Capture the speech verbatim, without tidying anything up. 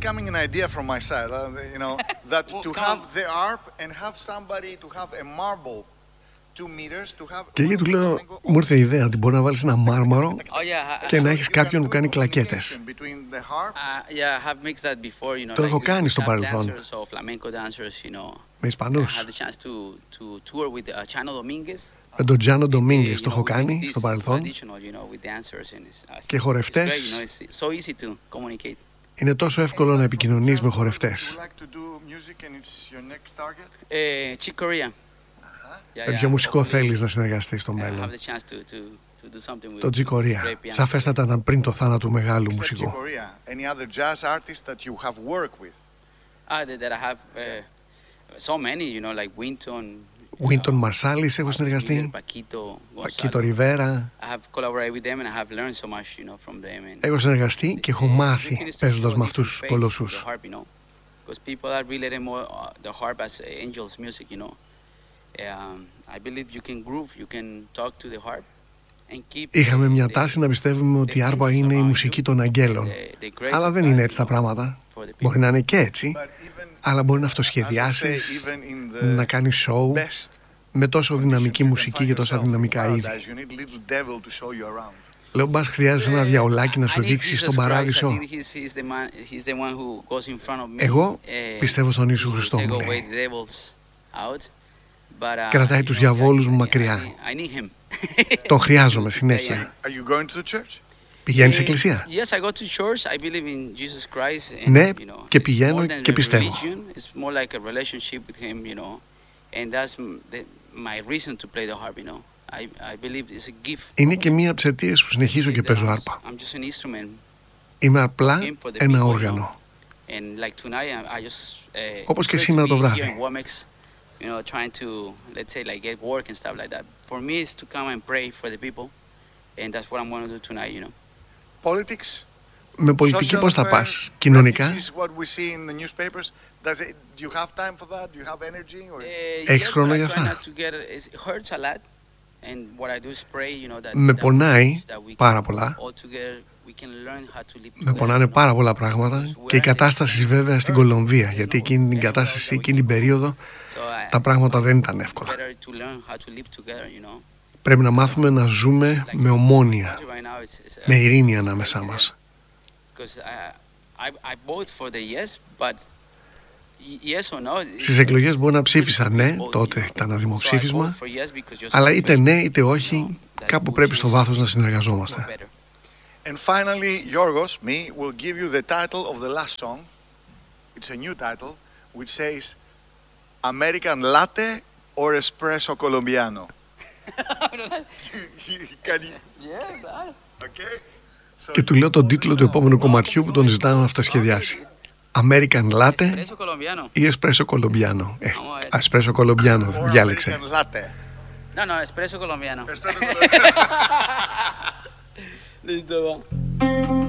coming an idea from my side, uh, you know, that to have the harp and have somebody to have a marble two meters to have. Και εκεί του λέω, μου ήρθε η ιδέα ότι μπορεί να βάλεις ένα μάρμαρο και να έχεις κάποιον που κάνει κλακέτες. Το έχω κάνει στο παρελθόν. Με Ισπανούς. Με τον Τζάνο Ντομίνγκες το έχω κάνει στο παρελθόν. Και χορευτές. Είναι τόσο εύκολο να επικοινωνείς με χορευτές. Με ποιο μουσικό θέλεις να συνεργαστείς στο μέλλον? Το Chick Corea. Σαφέστατα ήταν πριν το θάνατο του μεγάλου μουσικού. Wynton Marsalis έχω συνεργαστεί. Paquito Rivera. Έχω συνεργαστεί και έχω μάθει παίζοντας με αυτούς τους κολοσσούς. Είχαμε μια τάση να πιστεύουμε ότι η άρπα είναι η μουσική των αγγέλων. Αλλά δεν είναι έτσι τα πράγματα. Μπορεί να είναι και έτσι, αλλά μπορεί να αυτοσχεδιάσεις, να κάνεις show με τόσο δυναμική μουσική και τόσα δυναμικά είδη. Λέω, μπας χρειάζεσαι ένα διαολάκι να σου δείξει στον παράδεισο. Εγώ πιστεύω στον Ιησού Χριστό, μου λέει. Κρατάει τους διαβόλους μου μακριά. Τον χρειάζομαι συνέχεια. Πηγαίνεις σε εκκλησία? Ναι, και πηγαίνω και πιστεύω. Είναι και μία από τις αιτίες που συνεχίζω και παίζω άρπα. Είμαι απλά ένα όργανο. Όπως και σήμερα το βράδυ. You know, trying to, let's say, like get work and stuff like that. For me, it's to come and pray for the people, and that's what I'm going to do tonight, you know. Politics. Με πολιτική πώς θα πας? Κοινωνικά? Έχεις χρόνο για αυτά? Με πονάει πάρα πολλά. Με πονάνε πάρα πολλά πράγματα και η κατάσταση βέβαια στην Κολομβία, γιατί εκείνη την κατάσταση, εκείνη την περίοδο τα πράγματα δεν ήταν εύκολα. Πρέπει να μάθουμε να ζούμε με ομόνοια, με ειρήνη ανάμεσά μας. Στις εκλογές μπορεί να ψήφισα ναι, τότε ήταν ένα δημοψήφισμα, αλλά είτε ναι είτε όχι, κάπου πρέπει στο βάθος να συνεργαζόμαστε. And finally, Yorgos, me, will give you the title of the last song. It's a new title, which says American Latte or Espresso Colombiano. Can you? Yeah, okay. Και του λέω τον τίτλο του επόμενου κομματιού που τον ζητάω να αυτοσχεδιάσει. American Latte ή Espresso Colombiano. Ε, Espresso Colombiano διάλεξε. No, no, Espresso Colombiano. Listo, va.